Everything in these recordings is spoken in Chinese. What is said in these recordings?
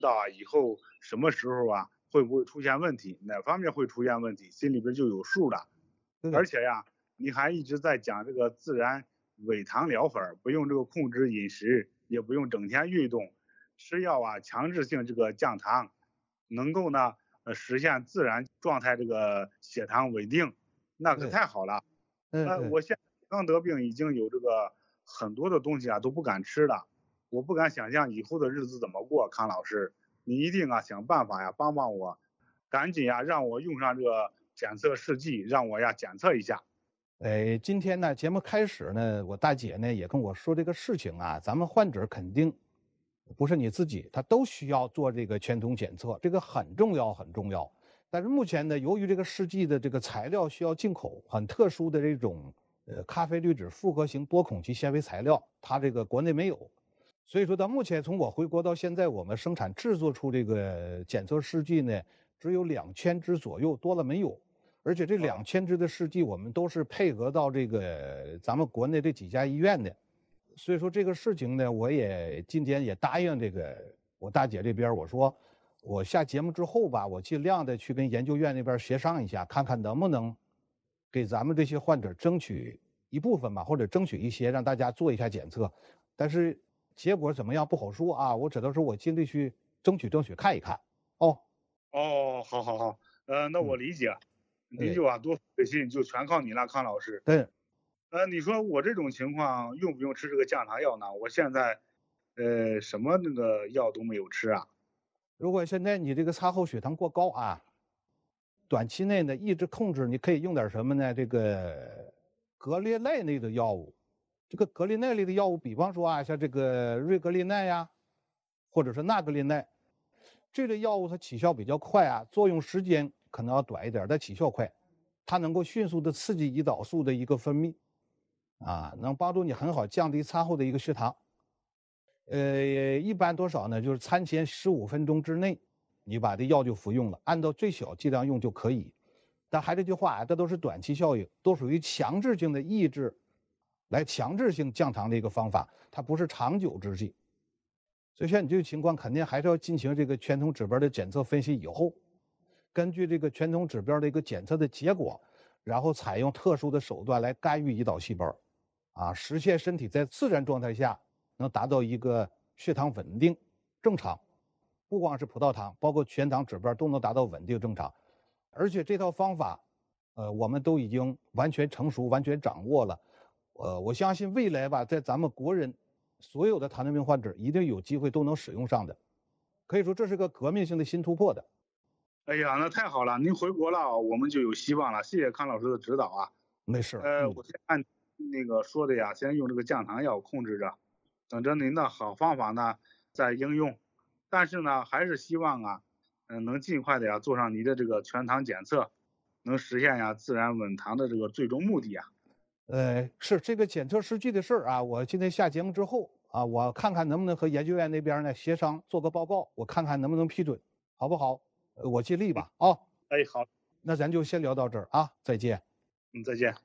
道啊以后什么时候啊会不会出现问题，哪方面会出现问题，心里边就有数了。而对， 且呀，你还一直在讲这个自然伪糖疗法，不用这个控制饮食，也不用整天运动，吃药啊强制性这个降糖，能够呢实现自然状态这个血糖稳定，那可对， 太好了。 嗯嗯。 我现在刚得病，已经有这个很多的东西啊都不敢吃了，我不敢想象以后的日子怎么过。康老师，你一定啊想办法呀，帮帮我，赶紧呀让我用上这个检测试剂，让我呀检测一下。 今天呢，节目开始呢，我大姐呢也跟我说这个事情啊，咱们患者肯定不是你自己，他都需要做这个全通检测，这个很重要很重要。但是目前呢，由于这个试剂的这个材料需要进口，很特殊的这种咖啡滤纸复合型多孔基纤维材料，它这个国内没有，所以说到目前从我回国到现在，我们生产制作出这个检测试剂呢，只有2000支左右，多了没有。而且这哦 2000支的试剂，我们都是配合到这个咱们国内这几家医院的，所以说这个事情呢，我也今天也答应这个我大姐这边，我说我下节目之后吧，我尽量的去跟研究院那边协商一下，看看能不能给咱们这些患者争取一部分吧，或者争取一些让大家做一下检测，但是结果怎么样不好说啊，我只能说我尽力去争取看一看。哦， 哦，好好好，那我嗯， 理解，您对就啊多费心，就全靠你了，康老师。 对。 你说我这种情况用不用吃这个降糖药呢？我现在什么那个药都没有吃啊。 如果现在你这个餐后血糖过高啊，短期内呢抑制控制，你可以用点什么呢？这个格列赖类的药物，这个格列赖类的药物，比方说啊，像这个瑞格列奈呀，或者是纳格列奈，这类药物它起效比较快啊，作用时间可能要短一点，但起效快，它能够迅速的刺激胰岛素的一个分泌，啊，能帮助你很好降低餐后的一个血糖。一般多少呢？就是餐前15分钟之内，你把这药就服用了，按照最小剂量用就可以。但还这句话啊，这都是短期效应，都属于强制性的抑制，来强制性降糖的一个方法，它不是长久之计。所以像你这个情况，肯定还是要进行这个全通指标的检测分析以后，根据这个全通指标的一个检测的结果，然后采用特殊的手段来干预胰岛细胞，啊，实现身体在自然状态下能达到一个血糖稳定正常，不光是葡萄糖，包括全糖指标都能达到稳定正常。而且这套方法，我们都已经完全成熟、完全掌握了。我相信未来吧，在咱们国人所有的糖尿病患者一定有机会都能使用上的。可以说这是个革命性的新突破的。 哎呀，那太好了，您回国了，我们就有希望了。谢谢康老师的指导啊。 没事我先按那个说的呀，先用这个降糖药控制着，等着您的好方法呢再应用。但是呢，还是希望啊，能尽快的呀做上您的这个全糖检测，能实现呀自然稳糖的这个最终目的呀。 是这个检测试剂的事儿啊，我今天下节目之后啊，我看看能不能和研究院那边呢协商做个报告，我看看能不能批准，好不好？我尽力嗯， 吧。啊， 哎，好， 那咱就先聊到这儿啊，再见。 嗯，再见。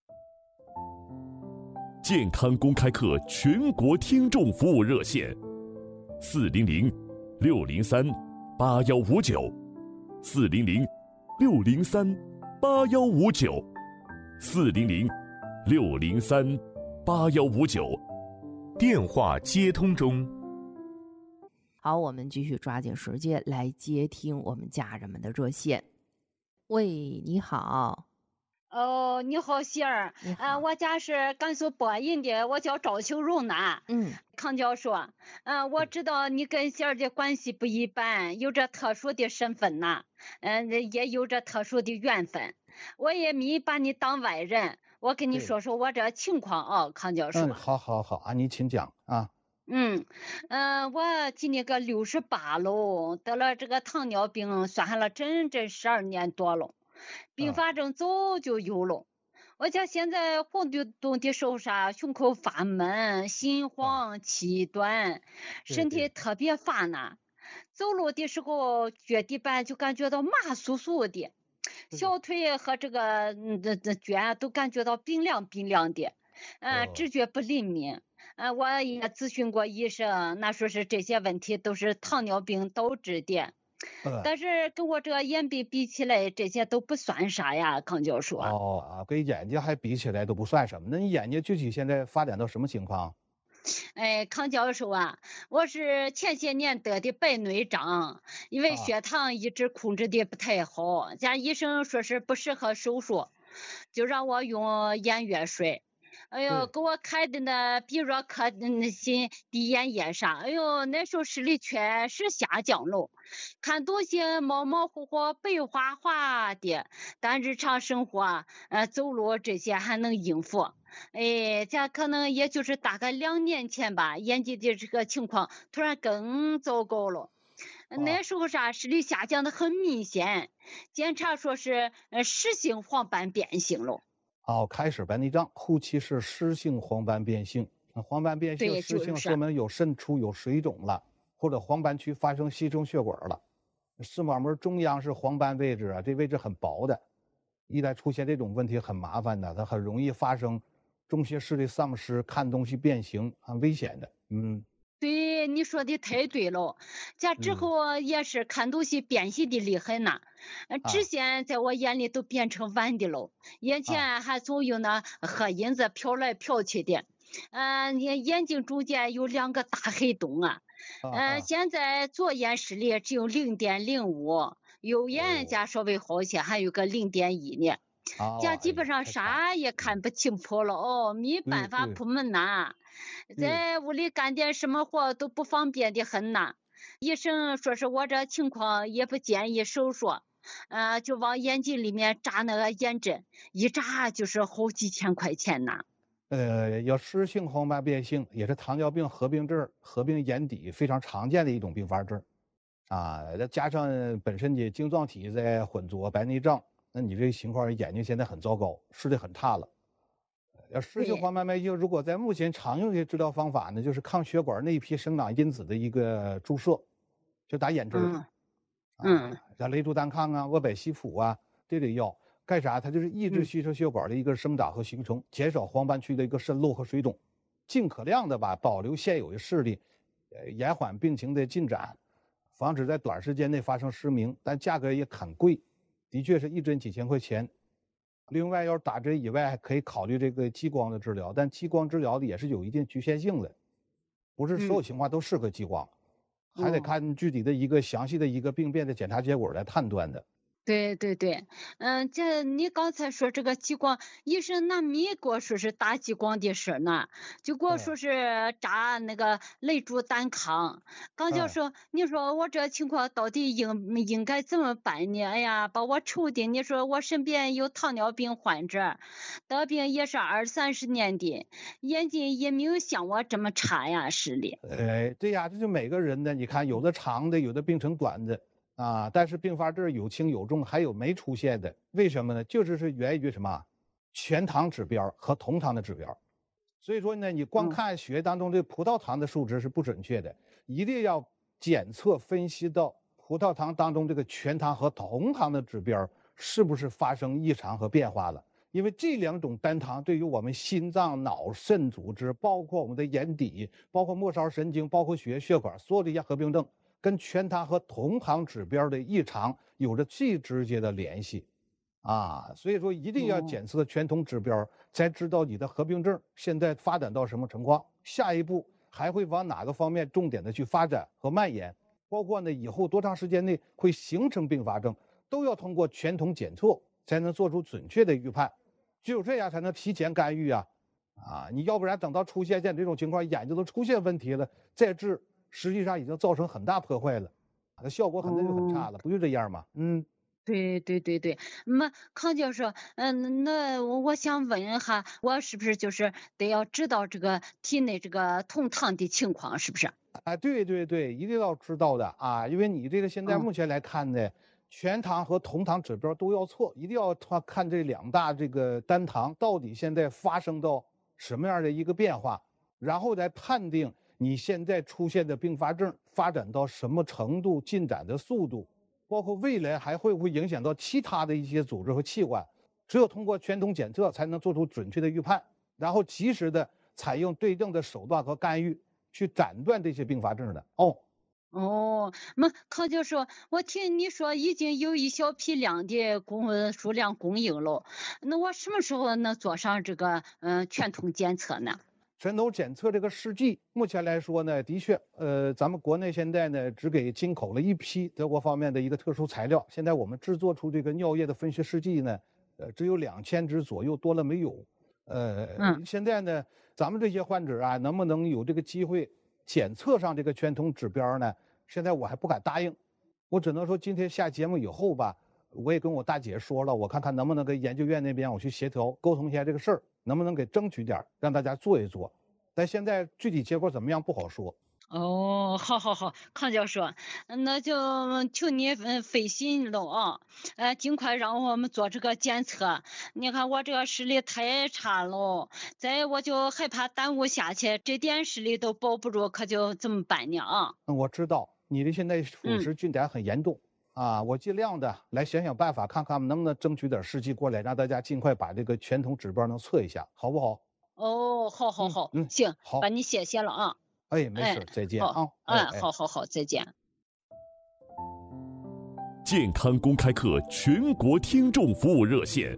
健康公开课全国听众服务热线：400-603-8159，400-603-8159，400-603-8159， 电话接通中。 好，我们继续抓紧时间来接听我们家人们的热线。喂，你好， 哦，你好，喜儿。 你好， 我家是甘肃播音的，我叫赵秋荣呢。 嗯， 康教授，我知道你跟喜儿的关系不一般，有着特殊的身份呐，也有着特殊的缘分。我也没把你当外人，我跟你对， 说说我这情况啊，康教授。 好好好啊，你请讲啊。 嗯我今年个68了，得了这个糖尿病，算下来整整12年多了，并啊， 发症早就有了。我家现在活动的时候啥，胸口发闷，心啊， 慌气短，身体对对， 特别乏难，走路的时候脚底板就感觉到麻酥酥的， 对， 小腿和这个这脚都感觉到冰凉冰凉的， 哦， 知觉不灵敏， 我也咨询过医生，那说是这些问题都是糖尿病导致的。但是跟我这个眼病比起来，这些都不算啥呀，康教授。 跟眼睛还比起来都不算什么。那你眼睛具体现在发展到什么情况？ 康教授啊，我是前些年得的白内障，因为血糖一直控制的不太好，家医生说是不适合手术，就让我用眼药水。哎呦，给我开的那比若克那些滴眼液啥，哎呦，那时候视力确实下降了，看东西模模糊糊、白花花的，但日常生活走路这些还能应付。这可能也就是大概2年前吧，眼睛的这个情况突然更糟糕了。那时候视力下降的很明显，检查说是湿性黄斑变性了。 开始白内障，后期是湿性黄斑变性。黄斑变性、湿性说明有渗出、有水肿了，或者黄斑区发生吸收血管了。视网膜中央是黄斑位置啊，这位置很薄的，一旦出现这种问题很麻烦的，它很容易发生中学视力丧失、看东西变形，很危险的。 对，你说的太对了。之后也是看东西变形的厉害呢，直线在我眼里都变成弯的了，眼前还总有那黑影子飘来飘去的，眼睛中间有2个大黑洞啊。现在左眼视力只有0.05，右眼稍微好些，还有个0.1呢。基本上啥也看不清楚了没办法出门呐，在屋里干点什么活都不方便的很呐。医生说是我这情况也不建议手术，就往眼睛里面扎那个眼针，一扎就是好几千块钱呐。 有湿性黄斑变性，也是糖尿病合并症、合并眼底非常常见的一种并发症再加上本身的晶状体在混浊白内障，那你这个情况眼睛现在很糟糕，视力很差了。湿性黄斑变性如果在目前常用的治疗方法呢，就是抗血管内皮生长因子的一个注射，就打眼针像雷珠单抗沃百西普这类药干啥？它就是抑制吸收血管的一个生长和形成，减少黄斑区的一个渗漏和水肿，尽可量的保留现有的视力，延缓病情的进展，防止在短时间内发生失明，但价格也很贵，的确是一针几千块钱。另外，要是打针以外，还可以考虑这个激光的治疗，但激光治疗的也是有一定局限性的，不是所有情况都适合激光，还得看具体的一个详细的一个病变的检查结果来判断的。 对，这你刚才说这个激光，医生那没给我说是打激光的事呢，就给我说是扎那个雷珠单抗。刚教授，你说我这情况到底应该怎么办呢？哎呀，把我愁的，你说我身边有糖尿病患者，得病也是20-30年的，眼睛也没有像我这么差呀，视力。 对呀，这就每个人的，你看有的长的，有的病程短的。但是并发症有轻有重，还有没出现的，为什么呢？就是源于什么？全糖指标和同糖的指标。所以说呢，你光看血液当中这葡萄糖的数值是不准确的，一定要检测分析到葡萄糖当中这个全糖和同糖的指标是不是发生异常和变化了。因为这2种单糖对于我们心脏、脑、肾组织，包括我们的眼底，包括末梢神经，包括血管，所有这些合并症跟全糖和同糖指标的异常有着最直接的联系，所以说一定要检测全酮指标，才知道你的合并症现在发展到什么情况，下一步还会往哪个方面重点的去发展和蔓延，包括呢以后多长时间内会形成并发症，都要通过全酮检测才能做出准确的预判，只有这样才能提前干预你要不然等到出现这种情况，眼睛都出现问题了再治，实际上已经造成很大破坏了，它效果可能就很差了，不就这样吗？ 对。那康教授，那我想问一下，我是不是就是得要知道这个体内这个同糖的情况，是不是？ 对，一定要知道的因为你这个现在目前来看呢，全糖和同糖指标都要错，一定要看这2大这个单糖到底现在发生到什么样的一个变化，然后来判定你现在出现的并发症发展到什么程度，进展的速度，包括未来还会不会影响到其他的一些组织和器官，只有通过全酮检测才能做出准确的预判，然后及时的采用对症的手段和干预去斩断这些并发症的。 哦，那康教授，我听你说已经有一小批量的数量供应了，那我什么时候能做上这个全通检测呢？ 全头检测这个试剂，目前来说呢，的确，咱们国内现在呢只给进口了一批德国方面的一个特殊材料。现在我们制作出这个尿液的分析试剂呢，只有2000支左右，多了没有。现在呢，咱们这些患者啊，能不能有这个机会检测上这个全通指标呢？现在我还不敢答应，我只能说今天下节目以后吧，我也跟我大姐说了，我看看能不能跟研究院那边我去协调沟通一下这个事儿，能不能给争取点，让大家做一做。但现在具体结果怎么样不好说。 哦，好，康教授，那就求你费心了啊，尽快让我们做这个检测。你看我这个视力太差了，再我就害怕耽误下去，这点视力都保不住，可就怎么办呢啊？ 我知道你的现在腐蚀菌点很严重啊，我尽量的来想办法，看看能不能争取点试剂过来，让大家尽快把这个全通指标能测一下，好不好？ 哦，好，行， 好， 把你谢谢了啊。 没事，再见啊。 好，再见。 健康公开课全国听众服务热线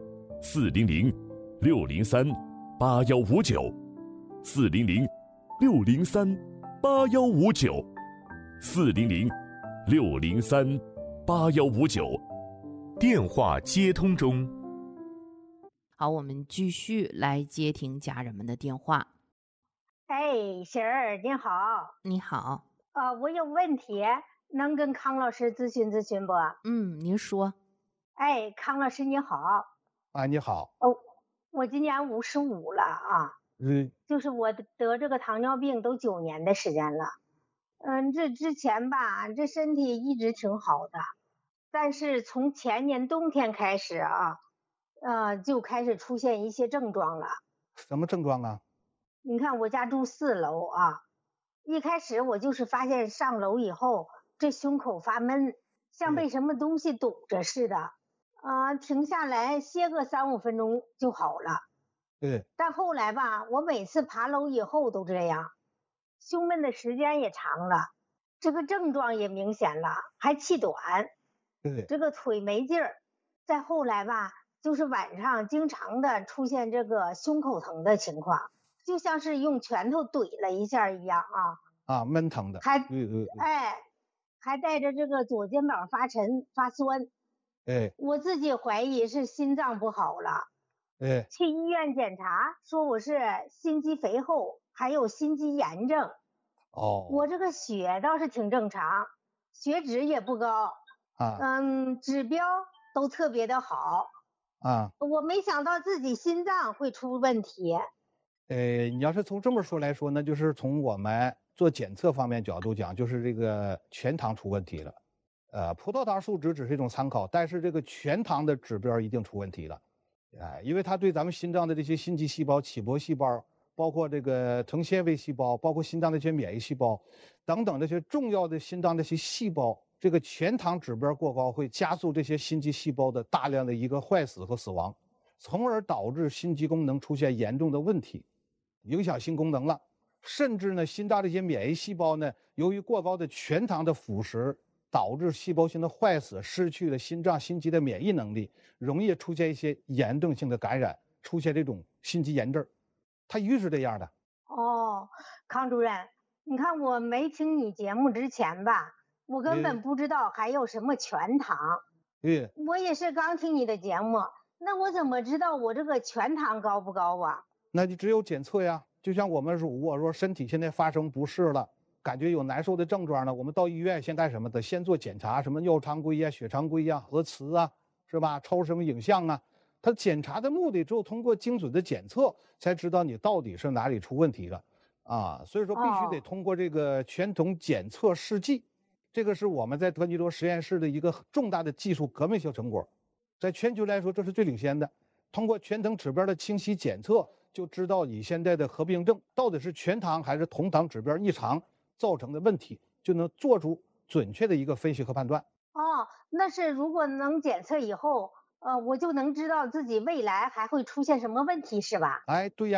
：400-603-8159，400-603-8159， 电话接通中。 好，我们继续来接听家人们的电话。 哎，婶儿您好。 你好。 我有问题，能跟康老师咨询咨询不？ 您说。 哎，康老师你好。 你好。 我今年55了啊。就是我得这个糖尿病都9年的时间了。这之前吧，这身体一直挺好的，但是从前年冬天开始啊，就开始出现一些症状了。 什么症状啊？ 你看我家住4楼啊，一开始我就是发现上楼以后，这胸口发闷，像被什么东西堵着似的，停下来歇个3-5分钟就好了。但后来吧，我每次爬楼以后都这样，胸闷的时间也长了，这个症状也明显了，还气短，这个腿没劲儿。再后来吧，就是晚上经常的出现这个胸口疼的情况。就像是用拳头怼了一下一样闷疼的， 还带着这个左肩膀发沉发酸，我自己怀疑是心脏不好了，去医院检查说我是心肌肥厚，还有心肌炎症。我这个血倒是挺正常，血脂也不高，指标都特别的好，我没想到自己心脏会出问题。 你要是从这么说来说呢，就是从我们做检测方面角度讲，就是这个全糖出问题了。葡萄糖数值只是一种参考，但是这个全糖的指标一定出问题了。因为它对咱们心脏的这些心肌细胞、起搏细胞，包括这个藤纤维细胞，包括心脏的一些免疫细胞等等这些重要的心脏这些细胞，这个全糖指标过高会加速这些心肌细胞的大量的一个坏死和死亡，从而导致心肌功能出现严重的问题。影响心功能了，甚至呢，心脏这些免疫细胞呢，由于过高的全糖的腐蚀，导致细胞性的坏死，失去了心脏心肌的免疫能力，容易出现一些严重性的感染，出现这种心肌炎症，它一直是这样的。 康主任，你看我没听你节目之前吧，我根本不知道还有什么全糖。我也是刚听你的节目，那我怎么知道我这个全糖高不高啊？ 那就只有检测呀，就像我们如果说身体现在发生不适了，感觉有难受的症状呢，我们到医院先干什么的？先做检查，什么尿常规呀、血常规呀、核磁啊，是吧？抽什么影像啊？它检查的目的只有通过精准的检测，才知道你到底是哪里出问题了所以说必须得通过这个全通检测试剂，这个是我们在德尼罗实验室的一个重大的技术革命性成果，在全球来说这是最领先的。通过全糖指标的清晰检测，就知道你现在的合并症到底是全糖还是同糖指标异常造成的问题，就能做出准确的一个分析和判断。 那是如果能检测以后，我就能知道自己未来还会出现什么问题，是吧？ 对呀，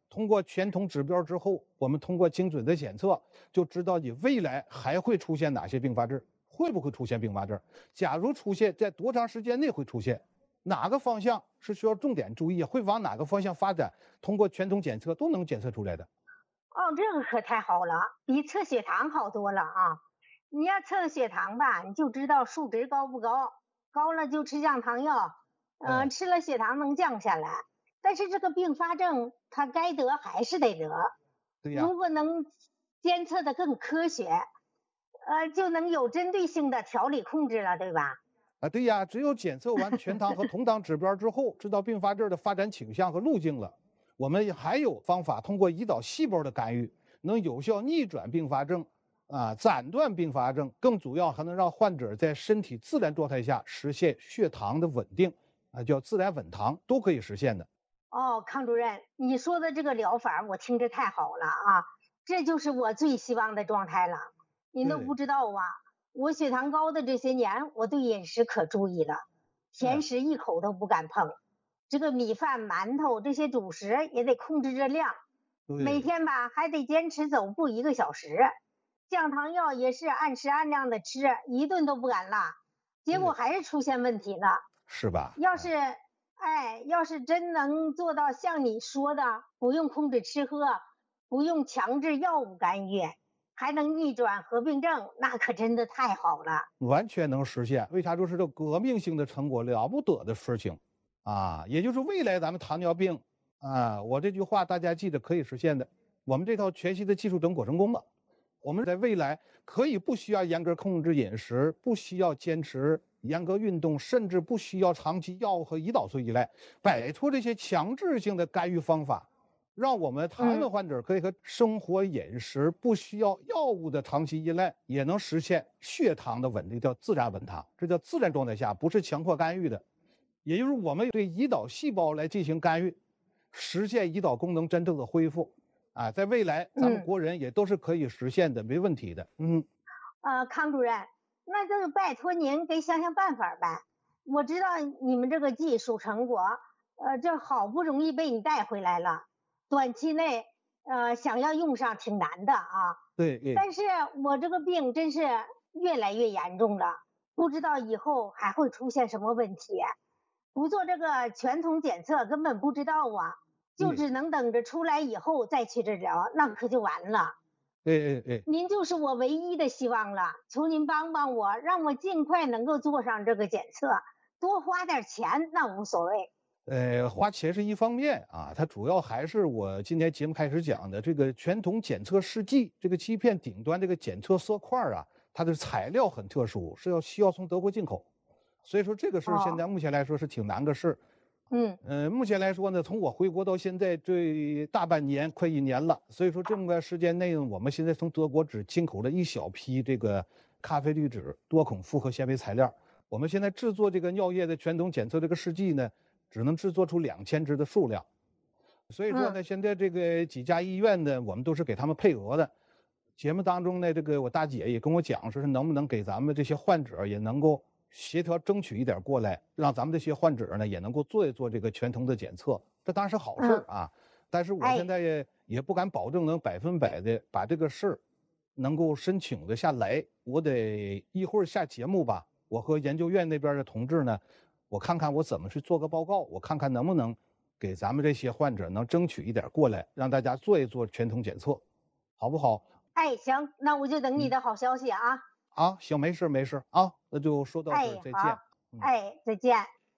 通过全统指标之后，我们通过精准的检测，就知道你未来还会出现哪些并发症，会不会出现并发症？假如出现，在多长时间内会出现？哪个方向是需要重点注意，会往哪个方向发展？通过全统检测都能检测出来的。 哦，这个可太好了，比测血糖好多了啊！你要测血糖吧，你就知道数值高不高，高了就吃降糖药，吃了血糖能降下来。但是这个并发症，它该得还是得得。 对呀。 如果能监测的更科学，就能有针对性的调理控制了，对吧？ 对呀，只有检测完全糖和同糖指标之后，知道并发症的发展倾向和路径了，我们还有方法通过胰岛细胞的干预，能有效逆转并发症，斩断并发症，更主要还能让患者在身体自然状态下实现血糖的稳定，叫自然稳糖，都可以实现的。 哦，康主任，你说的这个疗法我听着太好了啊，这就是我最希望的状态了。您都不知道啊，我血糖高的这些年，我对饮食可注意了，甜食一口都不敢碰，这个米饭、馒头这些主食也得控制热量，每天吧还得坚持走步1个小时，降糖药也是按时按量的吃，一顿都不敢落，结果还是出现问题了， 是吧？ 要是真能做到像你说的，不用控制吃喝，不用强制药物干预，还能逆转合并症，那可真的太好了， 完全能实现。为啥？就是这革命性的成果，了不得的事情啊！也就是未来咱们糖尿病我这句话大家记着，可以实现的。我们这套全息的技术整果成功了，我们在未来可以不需要严格控制饮食，不需要坚持严格运动，甚至不需要长期药物和胰岛素依赖，摆脱这些强制性的干预方法，让我们糖尿病患者可以和生活饮食不需要药物的长期依赖，也能实现血糖的稳定，叫自然稳糖。这叫自然状态下，不是强迫干预的。也就是我们对胰岛细胞来进行干预，实现胰岛功能真正的恢复在未来咱们国人也都是可以实现的，没问题的。 康主任，那就拜托您给想想办法呗。我知道你们这个技术成果，这好不容易被你带回来了，短期内想要用上挺难的啊。 对。 但是我这个病真是越来越严重了，不知道以后还会出现什么问题。不做这个全统检测根本不知道啊，就只能等着出来以后再去治疗，那可就完了。您就是我唯一的希望了，求您帮帮我，让我尽快能够做上这个检测，多花点钱那无所谓。 花钱是一方面它主要还是我今天节目开始讲的这个全统检测试剂，这个欺骗顶端这个检测色块它的材料很特殊，是需要从德国进口，所以说这个事现在目前来说是挺难的事。目前来说呢，从我回国到现在这大半年，快1年了，所以说这么个时间内呢，我们现在从德国只进口了一小批这个咖啡滤纸多孔复合纤维材料。我们现在制作这个尿液的全统检测这个试剂呢，只能制作出2000支的数量。所以说呢，现在这个几家医院呢，我们都是给他们配额的。节目当中呢，这个我大姐也跟我讲，说是能不能给咱们这些患者也能够协调争取一点过来，让咱们这些患者呢也能够做一做这个全统的检测，这当然是好事但是我现在也不敢保证能100%的把这个事儿能够申请的下来。我得一会儿下节目吧，我和研究院那边的同志呢，我看看我怎么去做个报告，我看看能不能给咱们这些患者能争取一点过来，让大家做一做全统检测，好不好？ 行，那我就等你的好消息行，没事那就说到这儿，再见。 再见。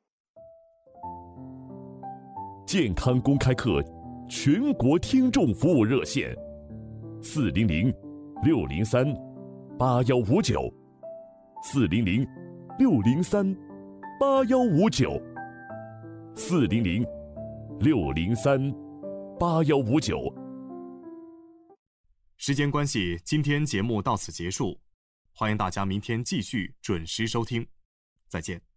健康公开课全国听众服务热线，400-603-8159，400-603-8159。 时间关系，今天节目到此结束，欢迎大家明天继续准时收听，再见。